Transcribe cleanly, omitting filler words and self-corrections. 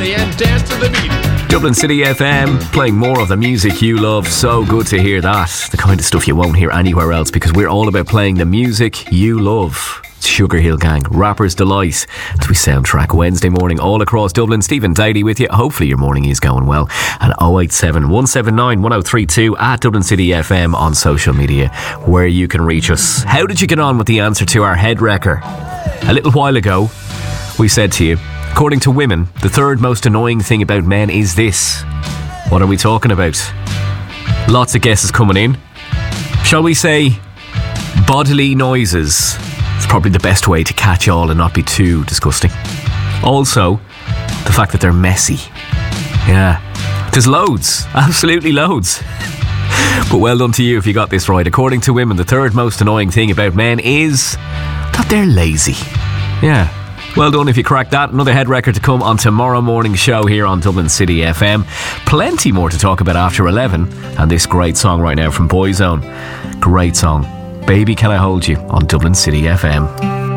party and dance to the beat. Dublin City FM, playing more of the music you love. So good to hear that. The kind of stuff you won't hear anywhere else, because we're all about playing the music you love. It's Sugar Hill Gang, Rapper's Delight, as we soundtrack Wednesday morning all across Dublin. Stephen Daly with you. Hopefully your morning is going well. And 087 179 1032 at Dublin City FM on social media, where you can reach us. How did you get on with the answer to our head wrecker? A little while ago, we said to you, according to women, the third most annoying thing about men is this. What are we talking about? Lots of guesses coming in. Shall we say bodily noises? It's probably the best way to catch all and not be too disgusting. Also, the fact that they're messy. Yeah, there's loads, absolutely loads. But well done to you if you got this right. According to women, the third most annoying thing about men is that they're lazy. Yeah, well done if you cracked that. Another head record to come on tomorrow morning's show here on Dublin City FM. Plenty more to talk about after 11. And this great song right now from Boyzone. Great song. Baby Can I Hold You on Dublin City FM.